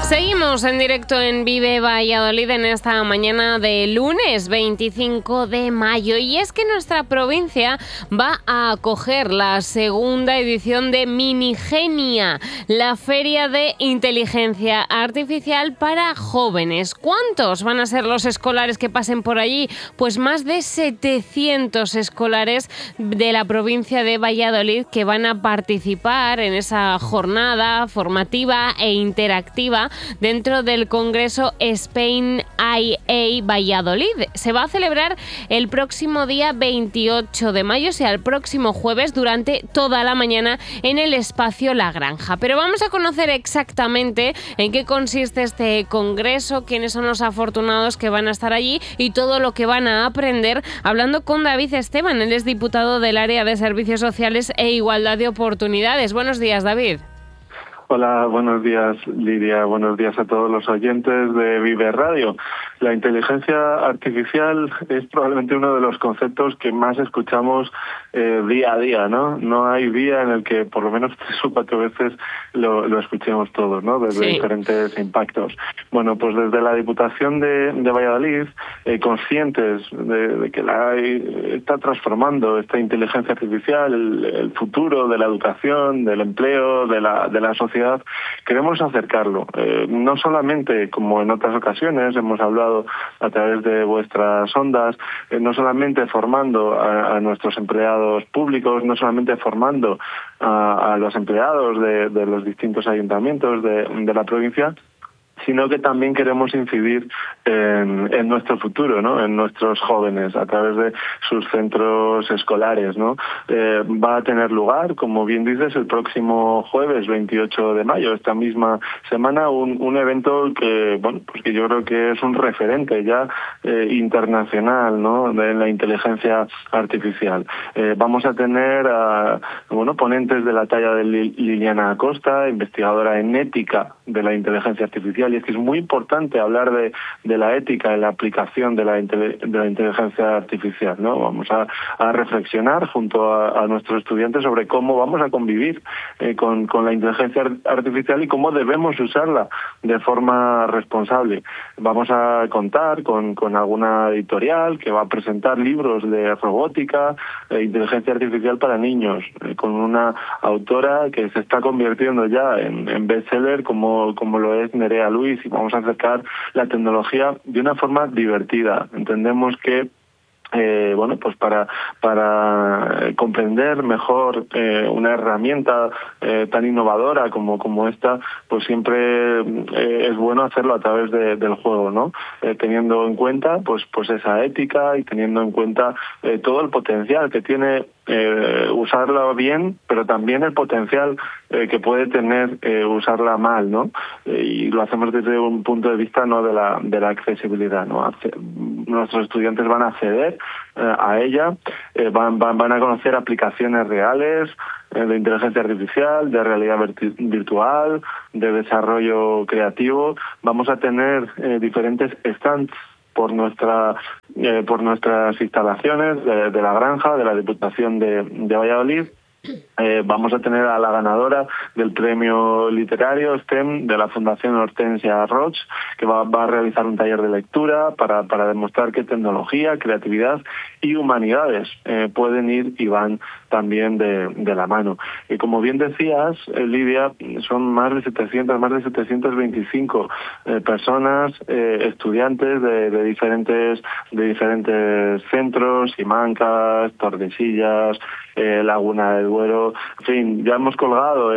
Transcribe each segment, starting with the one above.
Seguimos en directo en Vive Valladolid en esta mañana de lunes 25 de mayo y es que nuestra provincia va a acoger la segunda edición de Minigenia, la feria de inteligencia artificial para jóvenes. ¿Cuántos van a ser los escolares que pasen por allí? Pues más de 700 escolares de la provincia de Valladolid que van a participar en esa jornada formativa e interactiva dentro del Congreso Spain IA Valladolid. Se va a celebrar el próximo día 28 de mayo, o sea, el próximo jueves, durante toda la mañana en el espacio La Granja. Pero vamos a conocer exactamente en qué consiste este congreso, quiénes son los afortunados que van a estar allí y todo lo que van a aprender, hablando con David Esteban. Él es diputado del área de Servicios Sociales e Igualdad de Oportunidades. Buenos días, David. Hola, buenos días, Lidia. Buenos días a todos los oyentes de Vive Radio. La inteligencia artificial es probablemente uno de los conceptos que más escuchamos día a día, ¿no? No hay día en el que por lo menos 3 o 4 veces lo escuchemos todos, ¿no? Desde diferentes impactos. Bueno, pues desde la Diputación de Valladolid, conscientes de que está transformando esta inteligencia artificial el futuro de la educación, del empleo, de la sociedad, queremos acercarlo. No solamente, como en otras ocasiones hemos hablado a través de vuestras ondas, no solamente formando a nuestros empleados públicos, no solamente formando a los empleados de los distintos ayuntamientos de la provincia, sino que también queremos incidir en nuestro futuro, ¿no? En nuestros jóvenes, a través de sus centros escolares, ¿no? Va a tener lugar, como bien dices, el próximo jueves 28 de mayo, esta misma semana, un evento que, bueno, pues que yo creo que es un referente ya internacional, ¿no? De la inteligencia artificial. Vamos a tener ponentes de la talla de Liliana Acosta, investigadora en ética de la inteligencia artificial. Y es que es muy importante hablar de la ética en la aplicación de la inteligencia artificial, ¿no? Vamos a reflexionar junto a nuestros estudiantes sobre cómo vamos a convivir con la inteligencia artificial y cómo debemos usarla de forma responsable. Vamos a contar con alguna editorial que va a presentar libros de robótica e inteligencia artificial para niños, con una autora que se está convirtiendo ya en bestseller como lo es Nerea Luis, y vamos a acercar la tecnología de una forma divertida. Entendemos que pues para comprender mejor una herramienta tan innovadora como esta, pues siempre es bueno hacerlo a través del juego, ¿no? Teniendo en cuenta pues esa ética y teniendo en cuenta todo el potencial que tiene usarla bien, pero también el potencial que puede tener usarla mal, ¿no? Y lo hacemos desde un punto de vista no de la accesibilidad, ¿no? Nuestros estudiantes van a acceder a ella, van a conocer aplicaciones reales de inteligencia artificial, de realidad virtual, de desarrollo creativo. Vamos a tener diferentes stands por nuestras instalaciones de la Granja, de la Diputación de Valladolid. Vamos a tener a la ganadora del premio literario STEM de la Fundación Hortensia Roig, que va a realizar un taller de lectura para demostrar que tecnología, creatividad y humanidades pueden ir y van también de la mano. Y como bien decías, Lidia, son más de 725 personas, estudiantes de diferentes centros, Simancas, Tordesillas, Laguna del Duero. En fin, ya hemos colgado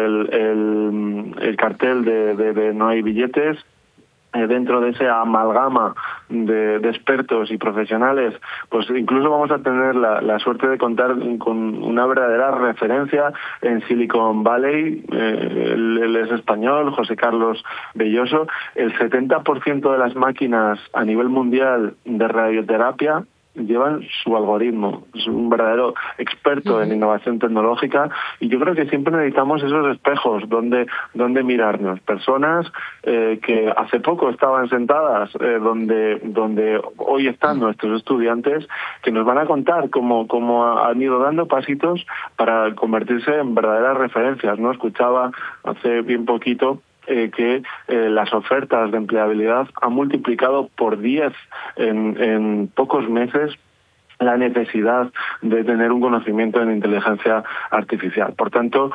el cartel de No hay billetes. Dentro de esa amalgama de expertos y profesionales, pues incluso vamos a tener la suerte de contar con una verdadera referencia en Silicon Valley. Él es español, José Carlos Belloso. El 70% de las máquinas a nivel mundial de radioterapia llevan su algoritmo. Es un verdadero experto en innovación tecnológica y yo creo que siempre necesitamos esos espejos donde mirarnos. Personas que hace poco estaban sentadas donde hoy están nuestros estudiantes, que nos van a contar cómo han ido dando pasitos para convertirse en verdaderas referencias, ¿no? Escuchaba hace bien poquito que las ofertas de empleabilidad han multiplicado por 10 en pocos meses la necesidad de tener un conocimiento en inteligencia artificial. Por tanto,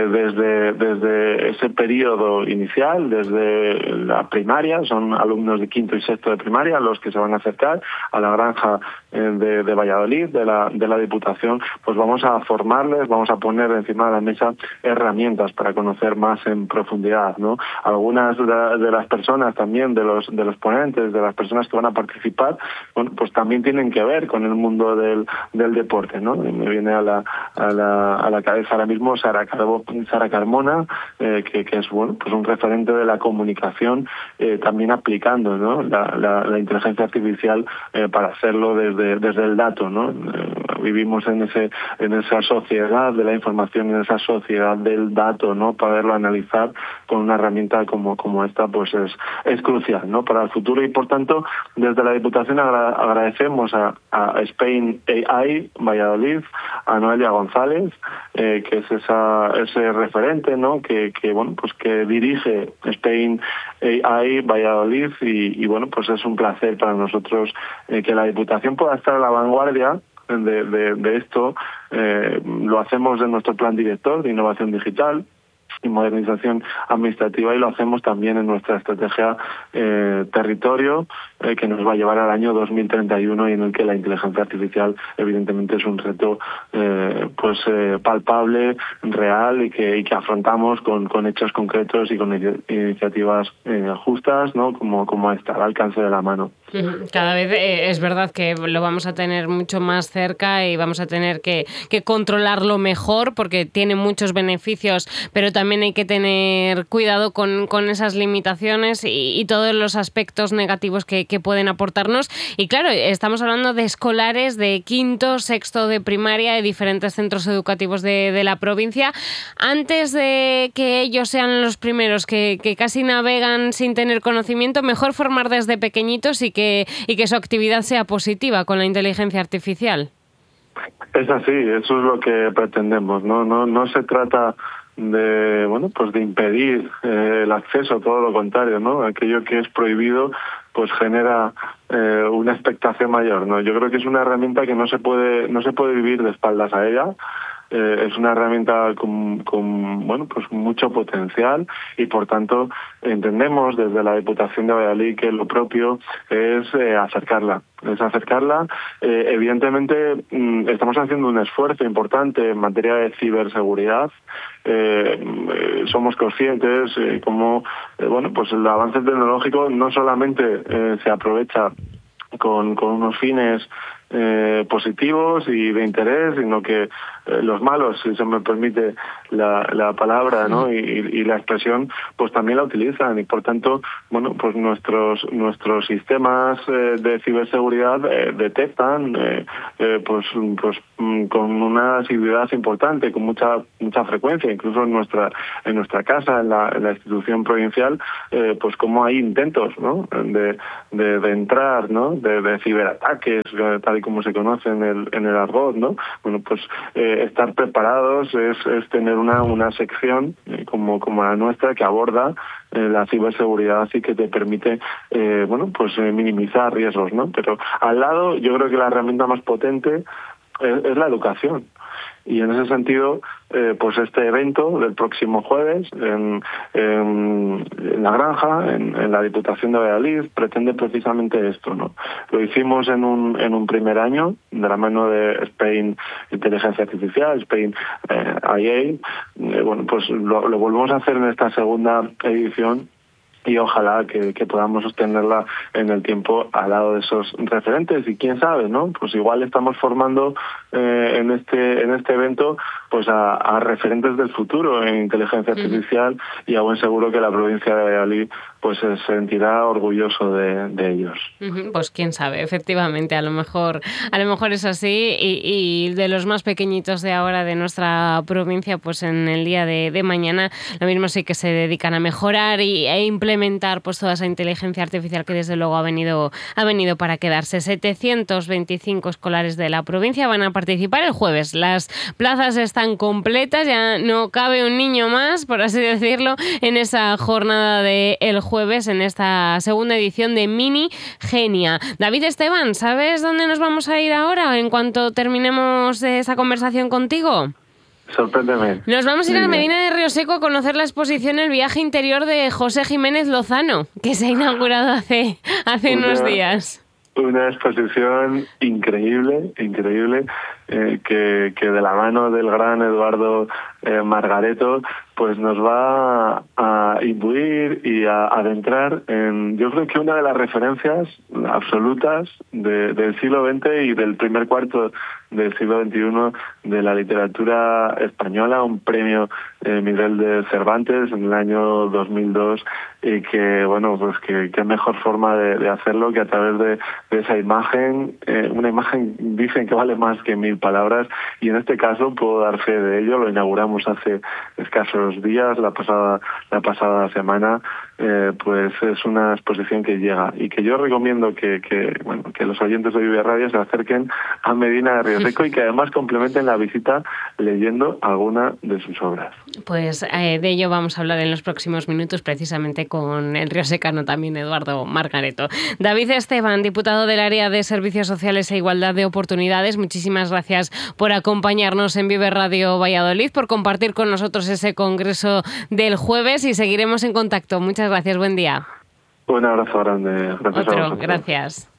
desde ese periodo inicial, desde la primaria, son alumnos de quinto y sexto de primaria los que se van a acercar a la granja de Valladolid, de la Diputación, pues vamos a formarles, vamos a poner encima de la mesa herramientas para conocer más en profundidad, ¿no? Algunas de las personas también, de los ponentes, de las personas que van a participar, bueno, pues también tienen que ver con el mundo del deporte, ¿no? Y me viene a la cabeza ahora mismo Sara Carmona, que es bueno, pues un referente de la comunicación, también aplicando, ¿no?, la inteligencia artificial para hacerlo desde el dato, ¿no? Vivimos en esa sociedad de la información, en esa sociedad del dato, ¿no? Poderlo analizar con una herramienta como esta, pues es crucial, ¿no?, para el futuro. Y por tanto, desde la Diputación agradecemos a Spain AI Valladolid, a Noelia González, que es ese referente, ¿no?, que bueno, pues que dirige Spain AI Valladolid, y bueno, pues es un placer para nosotros que la Diputación pueda estar a la vanguardia de esto. Lo hacemos en nuestro plan director de innovación digital y modernización administrativa, y lo hacemos también en nuestra estrategia territorio, que nos va a llevar al año 2031, y en el que la inteligencia artificial evidentemente es un reto palpable, real, y que afrontamos con hechos concretos y con iniciativas justas, ¿no?, como esta, al alcance de la mano. Cada vez es verdad que lo vamos a tener mucho más cerca y vamos a tener que controlarlo mejor, porque tiene muchos beneficios, pero también hay que tener cuidado con esas limitaciones y todos los aspectos negativos que pueden aportarnos. Y claro, estamos hablando de escolares de quinto, sexto de primaria, de diferentes centros educativos de la provincia. Antes de que ellos sean los primeros que casi navegan sin tener conocimiento, mejor formar desde pequeñitos y que su actividad sea positiva con la inteligencia artificial. Es así, eso es lo que pretendemos, no se trata de impedir el acceso, todo lo contrario, ¿no? Aquello que es prohibido pues genera una expectación mayor, ¿no? Yo creo que es una herramienta que no se puede vivir de espaldas a ella. Es una herramienta con mucho potencial, y por tanto entendemos desde la Diputación de Valladolid que lo propio es acercarla. Evidentemente estamos haciendo un esfuerzo importante en materia de ciberseguridad. Somos conscientes como el avance tecnológico no solamente se aprovecha con unos fines positivos y de interés, sino que los malos, si se me permite la palabra, ¿no?, y la expresión, pues también la utilizan, y por tanto, pues nuestros sistemas de ciberseguridad detectan con una asiduidad importante, con mucha frecuencia, incluso en nuestra casa, en la institución provincial, pues como hay intentos, ¿no?, de entrar, ¿no?, de ciberataques, tal y como se conoce en el argot, ¿no? Bueno, pues estar preparados es tener una sección como la nuestra, que aborda la ciberseguridad y que te permite minimizar riesgos, ¿no? Pero al lado, yo creo que la herramienta más potente es la educación. Y en ese sentido, este evento del próximo jueves en la granja, en la Diputación de Valladolid, pretende precisamente esto, ¿no? Lo hicimos en un primer año de la mano de Spain Inteligencia Artificial, Spain IA. Pues lo volvemos a hacer en esta segunda edición, y ojalá que podamos sostenerla en el tiempo al lado de esos referentes. Y quién sabe, ¿no? Pues igual estamos formando en este evento pues a referentes del futuro en inteligencia artificial, y a buen seguro que la provincia de Valladolid pues se sentirá orgulloso de ellos. Pues quién sabe, efectivamente, a lo mejor es así, y de los más pequeñitos de ahora de nuestra provincia, pues en el día de mañana lo mismo sí que se dedican a mejorar e implementar pues toda esa inteligencia artificial que desde luego ha venido para quedarse. 725 escolares de la provincia van a participar el jueves. Las plazas están completas, ya no cabe un niño más, por así decirlo, en esa jornada del jueves, en esta segunda edición de Mini Genia. David Esteban, ¿sabes dónde nos vamos a ir ahora en cuanto terminemos esa conversación contigo? Sorpréndeme. Nos vamos a ir a Medina de Rioseco a conocer la exposición El viaje interior de José Jiménez Lozano, que se ha inaugurado hace unos días. Una exposición increíble, que de la mano del gran Eduardo Margareto, pues nos va a imbuir y a adentrar en, yo creo que una de las referencias absolutas del siglo XX y del primer cuarto del siglo XXI de la literatura española, un premio Miguel de Cervantes en el año 2002, y que, bueno, pues que qué mejor forma de hacerlo que a través de esa imagen. Una imagen dicen que vale más que 1000 palabras, y en este caso puedo dar fe de ello. Lo inauguramos hace escasos días, la pasada semana. Pues es una exposición que llega y que yo recomiendo que los oyentes de Vive Radio se acerquen a Medina de Rioseco y que además complementen la visita leyendo alguna de sus obras. Pues de ello vamos a hablar en los próximos minutos, precisamente con el riosecano también Eduardo Margareto. David Esteban, diputado del Área de Servicios Sociales e Igualdad de Oportunidades, muchísimas gracias por acompañarnos en Vive Radio Valladolid, por compartir con nosotros ese congreso del jueves, y seguiremos en contacto. Muchas gracias, buen día. Un abrazo grande. Gracias. Otro, gracias.